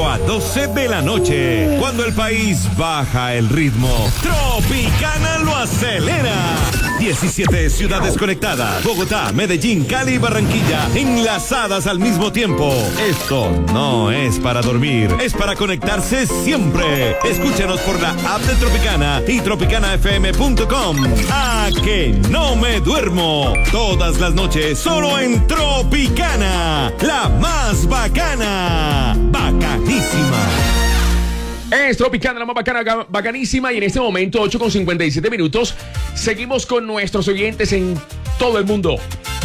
8 a 12 de la noche. Cuando el país baja el ritmo, Tropicana lo acelera. 17 ciudades conectadas. Bogotá, Medellín, Cali y Barranquilla enlazadas al mismo tiempo. Esto no es para dormir, es para conectarse siempre. Escúchanos por la app de Tropicana y tropicanafm.com. ¡A que no me duermo! Todas las noches solo en Tropicana, la más bacana. Bacanísima. Es Tropicana, la más bacana, bacanísima. Y en este momento, 8:57. Seguimos con nuestros oyentes en todo el mundo.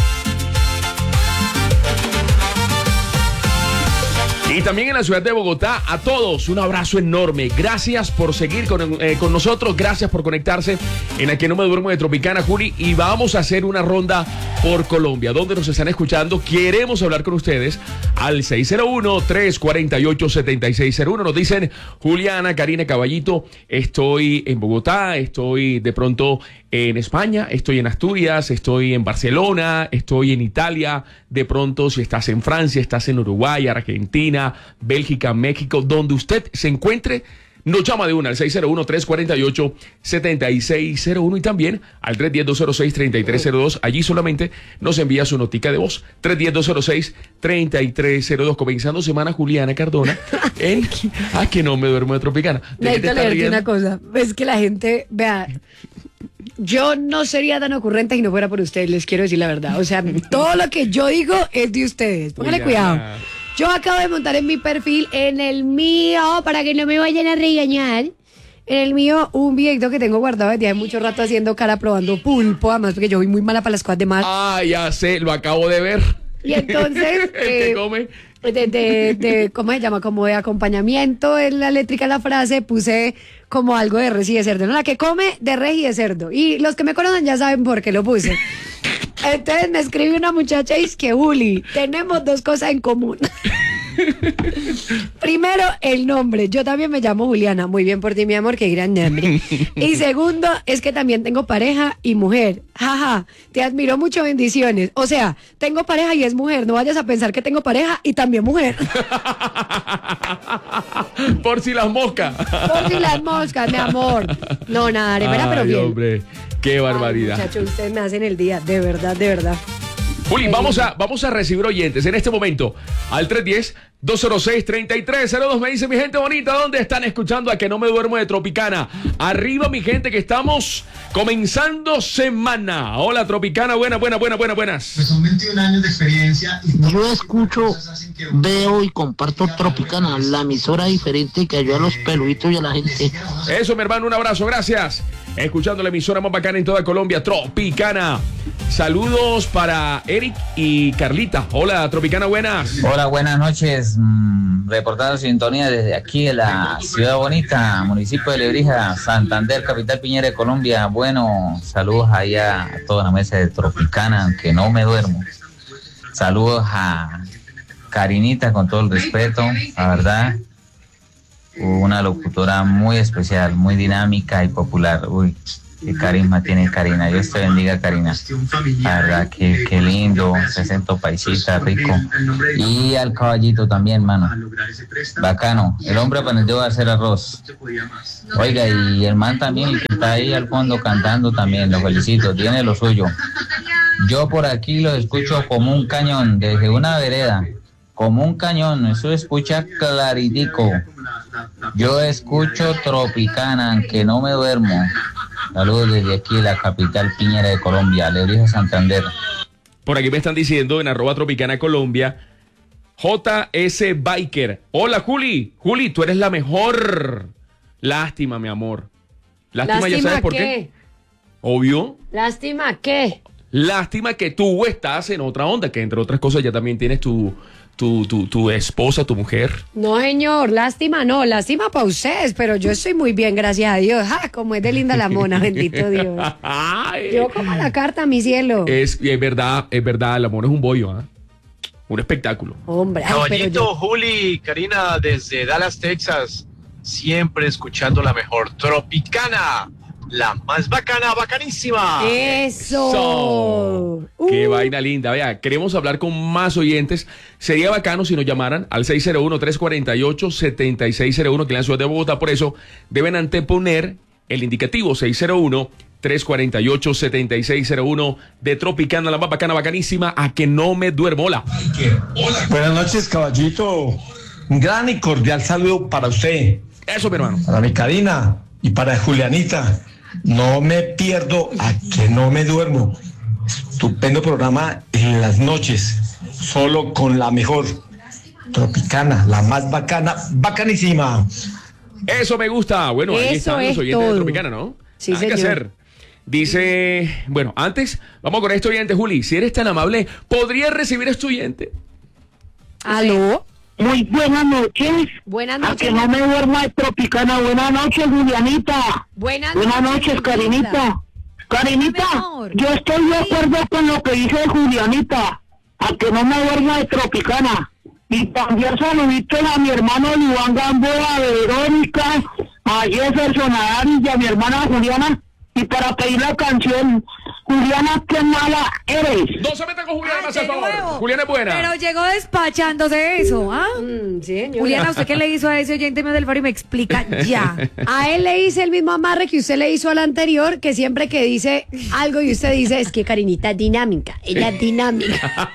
Y también en la ciudad de Bogotá, a todos un abrazo enorme. Gracias por seguir con nosotros, gracias por conectarse en A Que No Me Duermo de Tropicana, Juli. Y vamos a hacer una ronda por Colombia, donde nos están escuchando. Queremos hablar con ustedes al 601-348-7601. Nos dicen: Juliana, Karina, Caballito, estoy en Bogotá, estoy de pronto en España, estoy en Asturias, estoy en Barcelona, estoy en Italia. De pronto, si estás en Francia, estás en Uruguay, Argentina, Bélgica, México, donde usted se encuentre, nos llama de una al 601-348-7601 y también al 310-206-3302. Allí solamente nos envía su notica de voz. 310-206-3302. Comenzando semana, Juliana Cardona en A Que No Me Duermo de Tropicana. Necesito leerte una cosa. Es que la gente, vea, yo no sería tan ocurrente si no fuera por ustedes, les quiero decir la verdad. O sea, todo lo que yo digo es de ustedes. Póngale cuidado. Yo acabo de montar en mi perfil, en el mío, para que no me vayan a regañar, en el mío, un videito que tengo guardado desde hace mucho rato haciendo cara probando pulpo, además porque yo voy muy mala para las cosas de mar. Ah, ya sé, lo acabo de ver. Y entonces, ¿qué come? ¿Cómo se llama? Como de acompañamiento en la eléctrica de la frase, puse como algo de res y de cerdo, ¿no? La que come de res y de cerdo. Y los que me conocen ya saben por qué lo puse. Entonces me escribe una muchacha y dice que Juli, tenemos dos cosas en común. Primero, el nombre. Yo también me llamo Juliana. Muy bien por ti, mi amor, qué gran nombre. Y segundo, es que también tengo pareja y mujer. Jaja, te admiro mucho, bendiciones. O sea, tengo pareja y es mujer. No vayas a pensar que tengo pareja y también mujer. Por si las moscas. Por si las moscas, mi amor. No, nada, Arevera, pero bien. Hombre, qué barbaridad. Muchachos, ustedes me hacen el día, de verdad, de verdad. Juli, vamos a recibir oyentes en este momento al 310-206-3302. Me dice: mi gente bonita, ¿dónde están escuchando A Que No Me Duermo de Tropicana? Arriba, mi gente, que estamos comenzando semana. Hola, Tropicana, buenas. Pues son 21 años de experiencia. Yo escucho, veo y comparto Tropicana, la emisora diferente que ayuda a los peluditos y a la gente. Eso, mi hermano, un abrazo, gracias. Escuchando la emisora más bacana en toda Colombia, Tropicana. Saludos para Eric y Carlita. Hola, Tropicana, buenas. Hola, buenas noches. Reportando sintonía desde aquí de la ciudad bonita, municipio de Lebrija, Santander, capital Piñera de Colombia. Bueno, saludos allá a toda la mesa de Tropicana, que no me duermo. Saludos a Karinita, con todo el respeto, la verdad. Una locutora muy especial, muy dinámica y popular. Uy, qué carisma tiene Karina. Dios te bendiga, Karina. La verdad, qué lindo, ese acento paisita, rico. Y al caballito también, mano. Bacano. El hombre aprendió a hacer arroz. Oiga, y el man también, el que está ahí al fondo cantando también, lo felicito, tiene lo suyo. Yo por aquí los escucho como un cañón, desde una vereda. Como un cañón, eso escucha claritico. Yo escucho Tropicana, que no me duermo. Saludos desde aquí, la capital Piñera de Colombia, Lebrija, Santander. Por aquí me están diciendo en @Tropicana Colombia, JS Biker. Hola, Juli. Juli, tú eres la mejor. Lástima, mi amor. Lástima, ya sabes por qué. Obvio. ¿Lástima qué? Lástima que tú estás en otra onda, que entre otras cosas ya también tienes tu esposa, tu mujer. No, señor, lástima no, lástima para ustedes, pero yo estoy muy bien, gracias a Dios. ¡Ja! Como es de linda la mona, bendito Dios. Yo como la carta, mi cielo. Es verdad, el amor es un bollo, ¿eh? Un espectáculo. Hombre, Caballito, Juli, Karina, desde Dallas, Texas, siempre escuchando la mejor Tropicana. la más bacana, bacanísima. Eso. Qué vaina linda. Vea, queremos hablar con más oyentes. Sería bacano si nos llamaran al 601-348-7601, que es la ciudad de Bogotá. Por eso deben anteponer el indicativo 601-348-7601 de Tropicana, la más bacana, bacanísima, a que no me duermo. Hola. Buenas noches, caballito. Un gran y cordial saludo para usted, Eso, mi hermano. para mi Karina y para Julianita. No me pierdo a que no me duermo. Estupendo programa en las noches, solo con la mejor Tropicana, la más bacana, bacanísima. Eso me gusta. Bueno, ahí Eso están los es oyentes de todo. Tropicana, ¿no? Sí, Nada que señor. hacer. Dice, bueno, antes, vamos con este oyente, Juli. Si eres tan amable, ¿podrías recibir a este oyente? ¿Aló? Muy buenas noches. Buenas A noches. que no me duerma de Tropicana. Buenas noches, Julianita. Buenas Buenas noches, Karinita. Karinita, Mi amor. yo estoy de acuerdo con lo que dice Julianita. A que no me duerma de Tropicana. Y también saluditos a mi hermano Iván Gamboa, a Verónica, a Jefferson, a Ari y a mi hermana Juliana. Y para pedir la canción, Juliana, qué mala eres. No se meta con Juliana, más de al favor. nuevo. Juliana es buena. Pero llegó despachándose eso, ¿ah? Sí, señora. Juliana, ¿usted qué le hizo a ese oyente mío del faro y me explica ya? A él le hice el mismo amarre que usted le hizo al anterior, que siempre que dice algo y usted dice, es que Karinita es dinámica, ella es dinámica.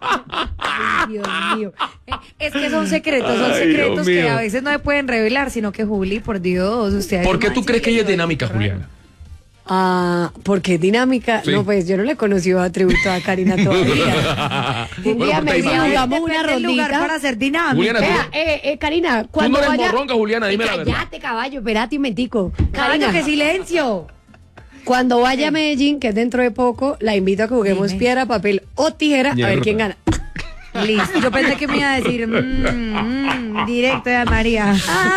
Ay, Dios mío. Es que son secretos Ay, que Dios mío. a veces no se pueden revelar, sino que Juli, por Dios, usted... ¿Por qué tú crees que ella es dinámica, Juliana? Ah, porque es dinámica. Sí. No, pues yo no le he conocido atributo a Karina todavía. Un Bueno, día por me ahí decía, va. hagamos una Depende del lugar rondita. para ser dinámica. Juliana, Vea, Karina, Tú cuando no eres vaya... morronga, Juliana, dime la verdad. Cállate, caballo, espérate un mentico. Caballo, Karina, qué silencio. cuando vaya a Medellín, que es dentro de poco, la invito a que juguemos Dime. piedra, papel o tijera, a ver Mierda. quién gana. Listo. Yo pensé que me iba a decir directo de María.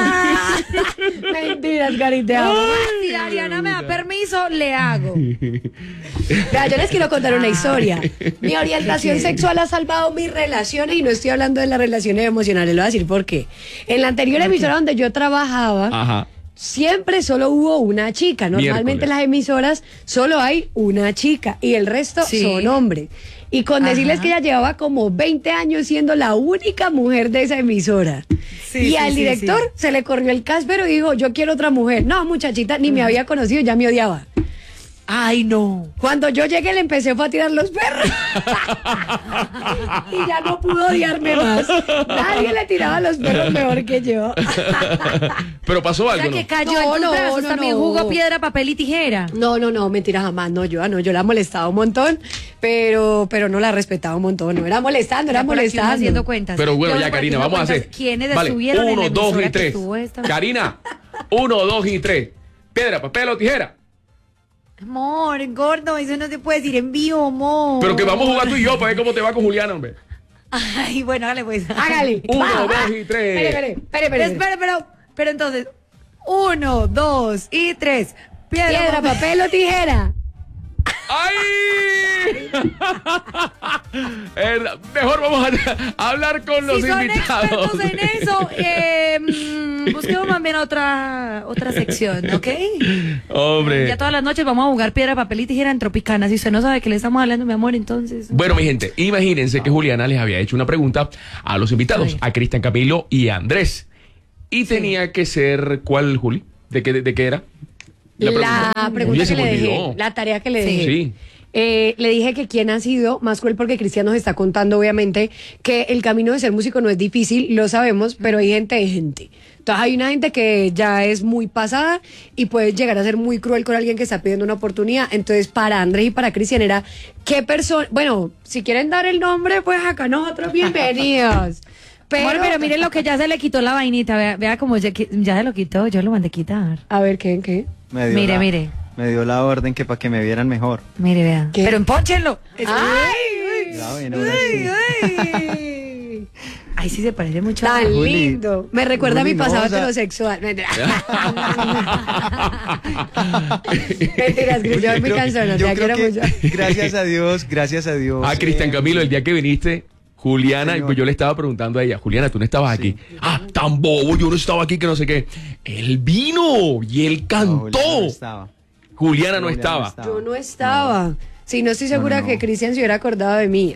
Mentiras, Karina, te amo. Si Ariana me da permiso, le hago. Vea, yo les quiero contar una historia. Mi orientación sexual ha salvado mis relaciones y no estoy hablando de las relaciones emocionales. Le voy a decir por qué. En la anterior emisora donde yo trabajaba, Ajá. siempre solo hubo una chica. Normalmente Miércoles. en las emisoras solo hay una chica y el resto Sí. son hombres. Y con decirles Ajá. que ella llevaba como 20 años siendo la única mujer de esa emisora. Sí, y sí, al sí, director sí. se le corrió el cáspero y dijo, yo quiero otra mujer. No, muchachita, ni me había conocido, ya me odiaba. Ay, no. Cuando yo llegué le empecé fue a tirar los perros. Y ya no pudo odiarme más. Nadie le tiraba los perros mejor que yo. Pero pasó O algo, sea, ¿no? que cayó No, en tus no, brazos, no, también no. jugó piedra, papel y tijera. No, mentira jamás. No, yo la he molestado un montón, pero no la he respetado un montón. No era molestando, era Ya por aquí uno molestando. haciendo cuentas. Pero bueno, Yo ya, por aquí Karina, uno vamos a cuentas hacer. ¿Quiénes Vale, estuvieron en la 1, 2 emisora y que 3. estuvo esta? Karina, 1, 2 y 3. Piedra, papel o tijera. Amor, gordo, eso no se puede decir en vivo, amor. Pero que vamos a jugar tú y yo para ver cómo te va con Juliana, hombre. Ay, bueno, hágale pues. Hágale. 1, Va, 2 va. y 3. Espere. Espera, pero entonces, 1, 2 y 3. Piedra, papel o tijera. ¡Ay! Mejor vamos a hablar con los Si son invitados. expertos en eso, busquemos más bien otra sección, ¿ok? Hombre. Ya todas las noches vamos a jugar piedra, papel y tijera en Tropicana. Si usted no sabe que le estamos hablando, mi amor, entonces... Bueno, mi gente, imagínense que Juliana les había hecho una pregunta a los invitados, a Cristian Camilo y a Andrés. Y tenía que ser, ¿cuál, Juli? ¿De qué era? La Oye, pregunta se que me le dejé, olvidó. la tarea que le Sí. dejé. Sí. Le dije que quién ha sido más cruel porque Cristian nos está contando obviamente que el camino de ser músico no es difícil, lo sabemos, pero hay gente de gente. Entonces hay una gente que ya es muy pasada y puede llegar a ser muy cruel con alguien que está pidiendo una oportunidad. Entonces para Andrés y para Cristian era qué persona, bueno, si quieren dar el nombre, pues acá nosotros bienvenidos. Pero miren lo que ya se le quitó la vainita. Vea como ya se lo quitó, yo lo mandé quitar. A ver, ¿qué? Mire. Me dio la orden que para que me vieran mejor. Mire, vea. ¿Qué? Pero empónchenlo. ¡Ay! Ya, bueno, ahora sí. ¡Ay! Ay, sí se parece mucho. Tan Juli, lindo. Me recuerda a mi Juli, no, pasado o sea- heterosexual. Mentiras, Cristian, muy cansona, te quiero mucho. Gracias a Dios, gracias a Dios. Ah, Cristian Camilo, el día que viniste, Juliana, Señor. pues yo le estaba preguntando a ella, Juliana, tú no estabas aquí. Ah, tan bobo, yo no estaba aquí, que no sé qué. Él vino y él No, cantó. Julián no estaba. Juliana no estaba. Yo no estaba. Sí, no estoy segura No. que Cristian se hubiera acordado de mí.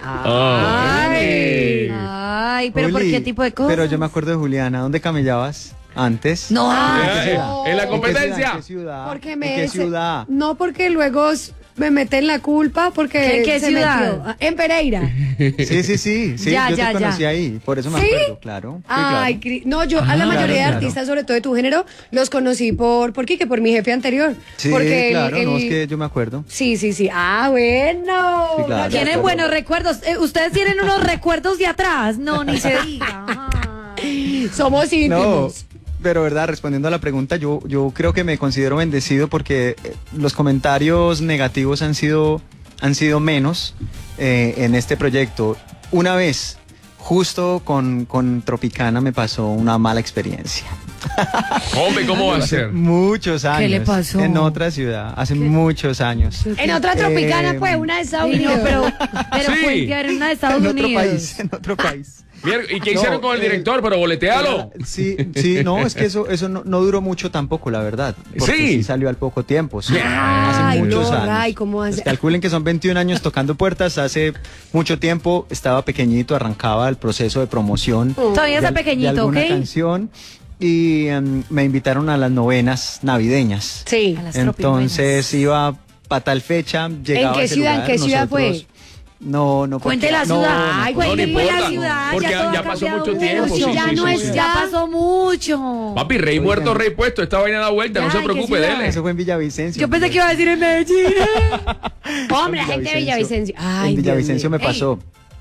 Ay. Ay, pero ¿por Juli, qué tipo de cosas? Pero yo me acuerdo de Juliana. ¿Dónde camellabas antes? No. En la competencia. ¿En qué ciudad? Porque ¿En me qué ciudad? No, porque luego me meten la culpa porque ¿Qué se ciudad? metió. En Pereira. Sí. Ya, yo ya, te conocí ya. ahí, por eso me ¿Sí? acuerdo, claro. Sí, Ay, claro. no, yo a la mayoría de claro. artistas, sobre todo de tu género, los conocí por Quique, por mi jefe anterior. Sí, porque claro, no, es que yo me acuerdo. Sí. Ah, bueno. Sí, claro. Tienen Pero- buenos recuerdos. Ustedes tienen unos recuerdos de atrás. No, ni se diga. Somos No, íntimos. pero verdad, respondiendo a la pregunta, yo creo que me considero bendecido porque los comentarios negativos han sido menos en este proyecto. Una vez, justo con Tropicana, me pasó una mala experiencia. Hombre, ¿cómo va a ser? Muchos años. ¿Qué le pasó? En otra ciudad, hace muchos años. En otra tropicana, pues, una de Estados Sí, no, Unidos. pero Sí. fue en una de Estados En otro Unidos. país, en otro país. Mira, ¿y qué No, hicieron con el director? Pero boletealo. Sí, no, es que eso no duró mucho tampoco, la verdad. Porque Sí. sí salió al poco tiempo, sí. Ay, hace muchos no, años. Ray, ¿cómo hace? Pues calculen que son 21 años tocando puertas, hace mucho tiempo, estaba pequeñito, arrancaba el proceso de promoción. Todavía está de pequeñito, alguna ¿ok? canción y me invitaron a las novenas navideñas. Sí. A las Entonces iba para tal fecha, llegaba qué a ese ciudad? lugar, ¿En qué ciudad fue? nosotros- No, Cuente la no, ciudad. no, Ay, no, no cuente importa, la ciudad. porque todo ya ha pasó cambiado mucho tiempo, sí, ya sí, no sí, es, sí. ya pasó mucho. Papi, rey muerto, rey puesto. Esta vaina da vuelta, no Ay, se ¿qué preocupe, ciudad? dele. Eso fue en Villavicencio. Yo pensé que iba a decir en Medellín. Hombre, la gente de Villavicencio. Ay, En Dios Villavicencio mío. me pasó.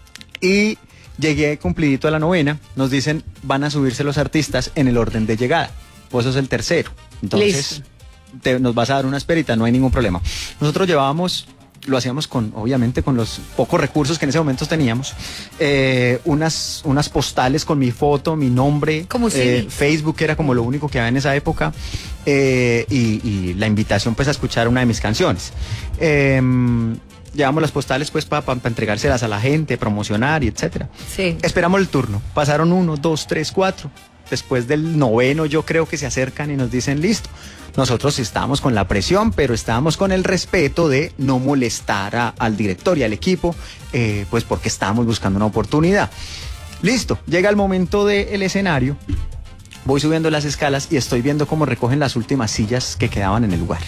Y llegué cumplidito a la novena. Nos dicen, van a subirse los artistas en el orden de llegada. Vos sos el tercero. Entonces, nos vas a dar una esperita, no hay ningún problema. Nosotros llevábamos, lo hacíamos obviamente con los pocos recursos que en ese momento teníamos, unas postales con mi foto, mi nombre, Como CD. Facebook era como lo único que había en esa época, y la invitación pues a escuchar una de mis canciones. Llevamos las postales pues para entregárselas a la gente, promocionar y etcétera. Sí. Esperamos el turno. Pasaron 1, 2, 3, 4. Después del noveno yo creo que se acercan y nos dicen listo. Nosotros estábamos con la presión, pero estábamos con el respeto de no molestar al director y al equipo, pues porque estábamos buscando una oportunidad. Listo, llega el momento del escenario. Voy subiendo las escalas y estoy viendo cómo recogen las últimas sillas que quedaban en el lugar.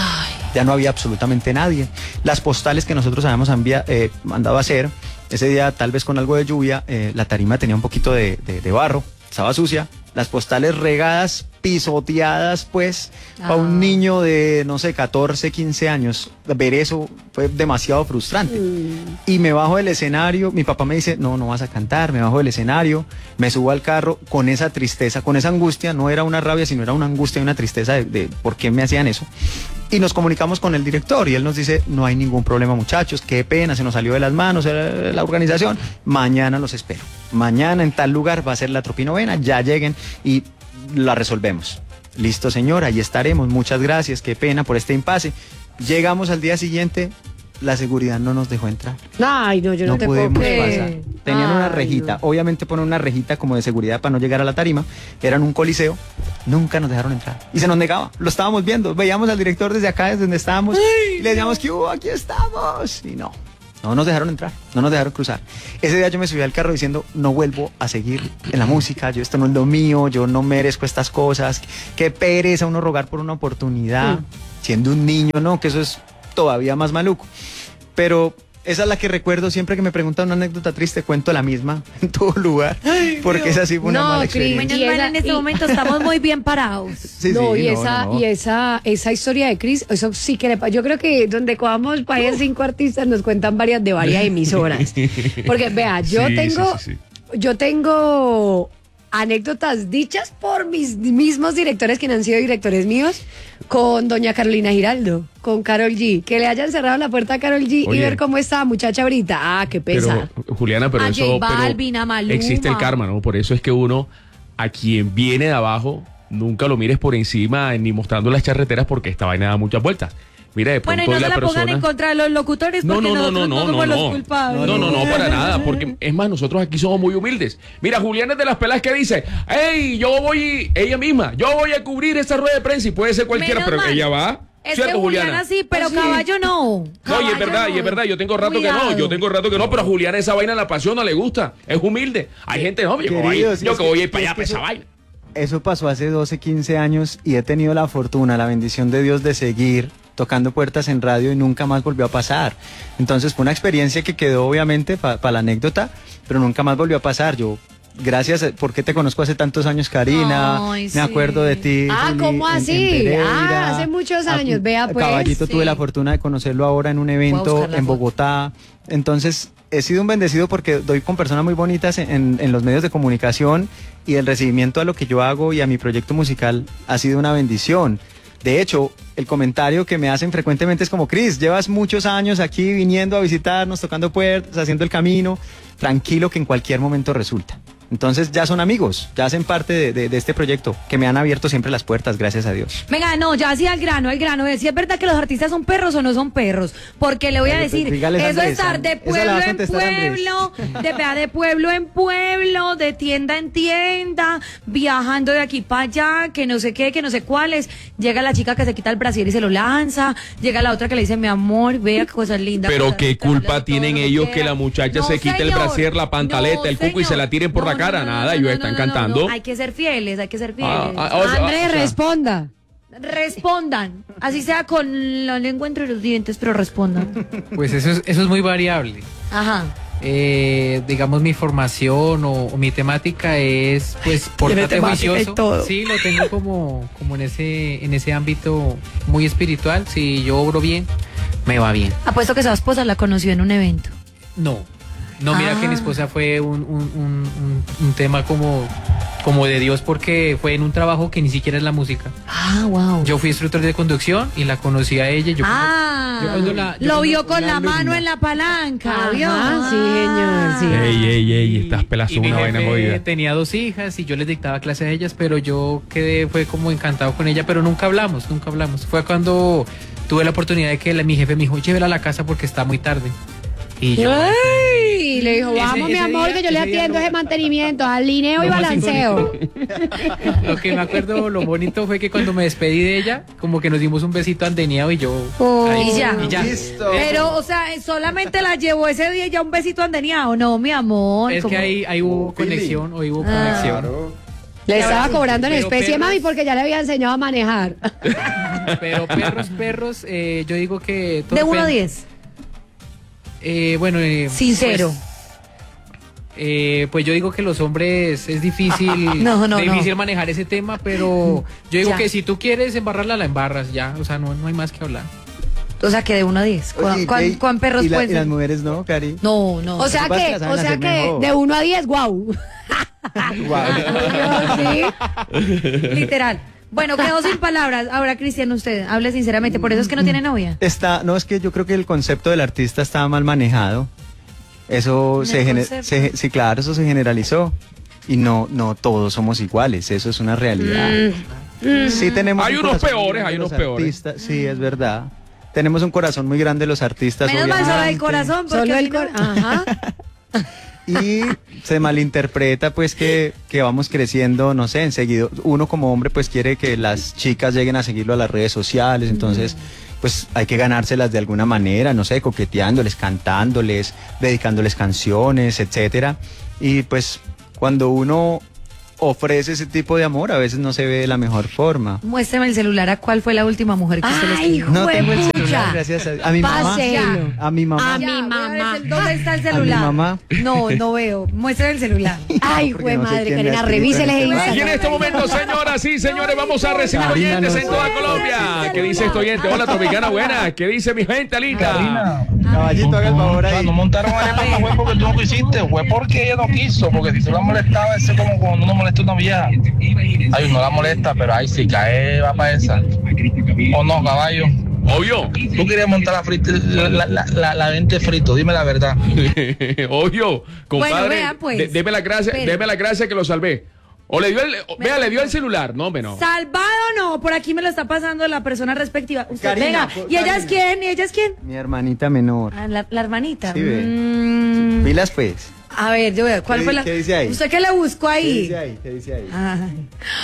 Ya no había absolutamente nadie. Las postales que nosotros habíamos mandado a hacer, ese día tal vez con algo de lluvia, la tarima tenía un poquito de barro, estaba sucia. Las postales regadas, pisoteadas, pues, para un niño de, no sé, 14, 15 años. Ver eso fue demasiado frustrante. Y me bajo del escenario, mi papá me dice, no vas a cantar, me bajo del escenario, me subo al carro con esa tristeza, con esa angustia, no era una rabia, sino era una angustia y una tristeza de por qué me hacían eso. Y nos comunicamos con el director y él nos dice, no hay ningún problema muchachos, qué pena, se nos salió de las manos la organización, mañana los espero. Mañana en tal lugar va a ser la tropinovena, ya lleguen y la resolvemos. Listo, señor, ahí estaremos, muchas gracias, qué pena por este impasse. Llegamos al día siguiente, la seguridad no nos dejó entrar. Ay, no, yo no te puedo pudimos creer. pasar. Tenían una Ay, rejita, no. obviamente ponen una rejita como de seguridad para no llegar a la tarima, eran un coliseo, nunca nos dejaron entrar y se nos negaba, lo estábamos viendo, veíamos al director desde acá, desde donde estábamos, y le decíamos que aquí estamos, y no nos dejaron entrar, no nos dejaron cruzar. Ese día yo me subí al carro diciendo, no vuelvo a seguir en la música, esto no es lo mío, yo no merezco estas cosas, qué pereza uno rogar por una oportunidad, siendo un niño, no, que eso es todavía más maluco. Pero esa es la que recuerdo siempre que me preguntan una anécdota triste, cuento la misma en todo lugar, porque esa sí fue una No, mala Cris, experiencia. Menos mal esa- en este y- momento estamos muy bien parados. Sí, No, sí, y esa historia de Chris, eso sí que yo creo que donde cojamos para 5 artistas nos cuentan varias de varias emisoras. Porque vea, yo tengo anécdotas dichas por mis mismos directores que no han sido directores míos, con doña Carolina Giraldo, con Karol G, que le hayan cerrado la puerta a Karol G Oye. y ver cómo está muchacha ahorita. Ah, qué pesa. Pero, Juliana, pero A eso. J Balvin, pero a Maluma. existe el karma, ¿no? Por eso es que uno, a quien viene de abajo, nunca lo mires por encima ni mostrando las charreteras porque esta vaina da muchas vueltas. Mira, de Bueno, pronto y no se la la pongan persona. en contra de los locutores porque nosotros no somos los culpables. No, para nada, porque es más, nosotros aquí somos muy humildes. Mira, Juliana es de las pelas que dice, hey, ella misma, yo voy a cubrir esa rueda de prensa y puede ser cualquiera, Menos pero mal. ella va Es ¿Cierto, que Juliana Juliana? sí, pero Sí. Caballo no. No, y es verdad, yo tengo rato que no, pero a Juliana esa vaina la apasiona, le gusta, es humilde. Hay gente, no, Queridos, yo es que que- voy a ir para es allá, que para esa eso- vaina. Eso pasó hace 12, 15 años y he tenido la fortuna, la bendición de Dios de seguir tocando puertas en radio y nunca más volvió a pasar. Entonces fue una experiencia que quedó obviamente para la anécdota, pero nunca más volvió a pasar. Yo, gracias, porque te conozco hace tantos años, Karina, Ay, me sí. acuerdo de ti. Ah, Juli, ¿cómo en así? Pereira. Hace muchos años, vea pues. Caballito, Sí. tuve la fortuna de conocerlo ahora en un Voy a evento buscar la en foto. Bogotá. Entonces, he sido un bendecido porque doy con personas muy bonitas en los medios de comunicación y el recibimiento a lo que yo hago y a mi proyecto musical ha sido una bendición. De hecho, el comentario que me hacen frecuentemente es como, Cris, llevas muchos años aquí viniendo a visitarnos, tocando puertas, haciendo el camino, tranquilo que en cualquier momento resulta. Entonces ya son amigos, ya hacen parte de este proyecto, que me han abierto siempre las puertas, gracias a Dios. Venga, no, ya sí al grano. Si es verdad que los artistas son perros o no son perros. Porque le voy a Pero, decir, dígales, eso Andrés, es estar de esa la pueblo va a en contestar Andrés. pueblo, de pueblo en pueblo, de tienda en tienda, viajando de aquí para allá, que no sé qué, que no sé cuáles. Llega la chica que se quita el brasier y se lo lanza. Llega la otra que le dice, mi amor, vea qué cosas lindas. Pero cosas qué lindas, culpa todo tienen lo ellos que quiera. la muchacha No, se quite el señor. brasier, la pantaleta, No, el cuco y se señor. la tiren por No, la cara? no, no, Nada, no, ellos no, están no, cantando. no. Hay que ser fieles, hay que ser fieles. O sea, Andrés, responda. Respondan, así sea con la lengua entre los dientes, pero respondan. Pues eso es muy variable. Ajá. Digamos mi formación o mi temática es pues portarte temática y juicioso. todo. Sí, lo tengo como en ese ámbito muy espiritual. Si yo obro bien, me va bien. Apuesto que su esposa la conoció en un evento. No, mira que mi Ah. esposa fue un tema como de Dios porque fue en un trabajo que ni siquiera es la música. Ah, wow. Yo fui instructor de conducción y la conocí a ella. Yo cuando yo lo cuando vio con una la alumna. mano en la palanca, ¿vio? Ajá, sí, señor, sí. Ey, estas pelas Y son mi una vaina jefe jodida. tenía 2 hijas y yo les dictaba clase a ellas, pero yo fue como encantado con ella, pero nunca hablamos. Fue cuando tuve la oportunidad de que mi jefe me dijo, llévela a la casa porque está muy tarde. Y yo, Ay, le dijo, vamos mi ese amor, día- que yo le ese día atiendo no- ese mantenimiento, alineo y Lo más balanceo. lo que me acuerdo, lo bonito fue que cuando me despedí de ella, como que nos dimos un besito andeneado y yo... Oh. ahí- Y ya. Listo. Pero, o sea, solamente la llevó ese día y ya un besito andeneado. No, mi amor. Es como- que ahí hubo conexión, hoy hubo conexión. Le estaba cobrando en Pero especie, perros- mami, porque ya le había enseñado a manejar. Pero perros, yo digo que... todo De 1 a depende. 10. Bueno, Sincero. Pues yo digo que los hombres es difícil, No. difícil manejar ese tema, pero yo digo Ya. que si tú quieres embarrarla, la embarras ya, o sea, no hay más que hablar. O sea, que de 1 a 10. Oye, ¿Cuán perros y pueden las ser? mujeres no, Cari. No. O sea Lo que pasa es que, que la saben hacer mejor. de 1 a 10, wow. Literal. Bueno, quedó sin palabras. Ahora, Cristian, usted, hable sinceramente. Por eso es que no tiene novia. No, es que yo creo que el concepto del artista estaba mal manejado. Eso sí, claro, eso se generalizó. Y no todos somos iguales, eso es una realidad. Sí tenemos Hay un unos corazón muy peores, grande hay los unos peores. artistas, sí, es verdad. Tenemos un corazón muy grande los artistas. Menos mal solo el obviamente. corazón. Porque Solo el si no- Ajá. Y se malinterpreta pues que vamos creciendo, no sé, enseguida uno como hombre pues quiere que las chicas lleguen a seguirlo a las redes sociales, entonces pues hay que ganárselas de alguna manera, no sé, coqueteándoles, cantándoles, dedicándoles canciones, etcétera. Y pues cuando uno ofrece ese tipo de amor a veces no se ve de la mejor forma. Muéstrame el celular a cuál fue la última mujer que usted le Ay, escribió. No tengo el Juepucha. celular, gracias a mi mamá. Páselo. A mi mamá. A mi Ya, mamá. voy a ver ¿Dónde está el celular? mamá. No veo. Muéstrame el celular. Ay, Porque jue no sé madre, quién le Karina, ha escrito revísele en el este Y en Instagram. este momento, señoras y señores, vamos a recibir Karina, oyentes no en toda sé. Colombia. ¿Qué dice este oyente? Hola, Tropicana, buena. ¿Qué dice mi gente linda? Caballito, haga el favor ahí. No montaron a ella fue porque tú no quisiste, fue porque ella no quiso, porque si tú la molestabas, eso es como cuando uno molesta a una vieja. Ay, no la molesta, pero ay, si cae, va para esa. ¿O no, caballo? Obvio. Tú querías montar la 20 frito, dime la verdad. Obvio. Compadre, Bueno, vea, pues. deme la gracia que lo salvé. O le dio le dio el celular. No, hombre, no. ¿Salvado o no? Por aquí me lo está pasando la persona respectiva. Usted, Karina, venga. ¿Y ella es quién? ¿Y ella es quién? Mi hermanita menor. Ah, la hermanita. Sí, ve. Pilas pues. A ver, yo veo. ¿Cuál ¿Qué fue la? dice ahí? ¿Usted qué le buscó ¿Qué ahí? dice ahí? ¿Qué dice ahí? Ay.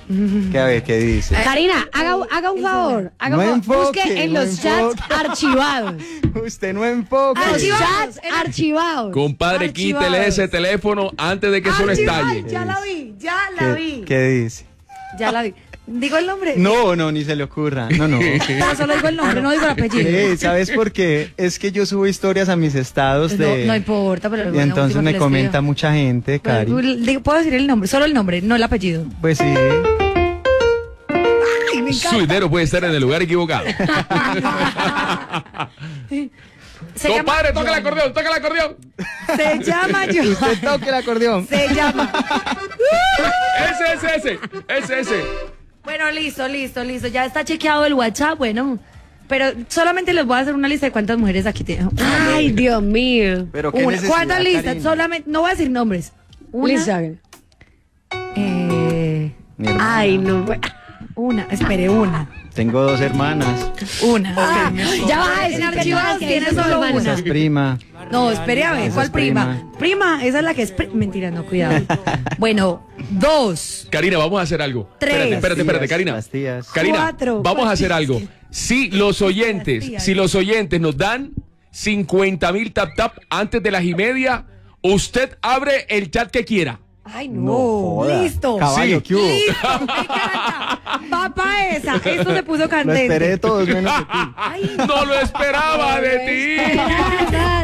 Que a ver, ¿qué dice? Karina, haga un favor. No enfoque, busque en no los chats enfoque. archivados. Usted no enfoque. Los chats archivados. Compadre, quítele ese teléfono antes de que eso le estalle. Ya la vi. ¿Qué dice? Ya la vi. ¿Digo el nombre? No, ni se le ocurra. No. Solo digo el nombre, no digo el apellido. ¿Sabes por qué? Es que yo subo historias a mis estados No importa, pero y entonces me comenta mucha gente, Cari. Puedo decir el nombre, solo el nombre, no el apellido. Pues sí. Suidero puede estar en el lugar equivocado. Compadre, toca el acordeón. Se llama yo. Usted toque el acordeón. Se llama. Ese. Bueno, listo. Ya está chequeado el WhatsApp, bueno. Pero solamente les voy a hacer una lista de cuántas mujeres aquí tienen. Ay, Dios mío. Pero qué necesidad, ¿Cuántas listas? Karina? Solamente, no voy a decir nombres. Lisa. Mi hermana. Ay, no. Espere, una. Tengo 2 hermanas. Una. Ya vas a En decir que archivados no, que tiene dice solo su hermana. Esa es prima. No, espere a ver, Esa ¿cuál es prima? Prima, esa es la que es mentira, no, cuidado. Bueno, 2. Karina, vamos a hacer algo. 3. Espérate, Karina. Las tías. Karina, 4. vamos a hacer algo. Si los oyentes nos dan 50,000 tap antes de las 1:30, usted abre el chat que quiera. Ay, No no. joda. Listo. Caballo, ¿qué hubo? Listo. Me encanta. Va pa' esa. Esto se puso Lo candente. esperé de todos menos de ti. Ay, No lo esperaba de ti.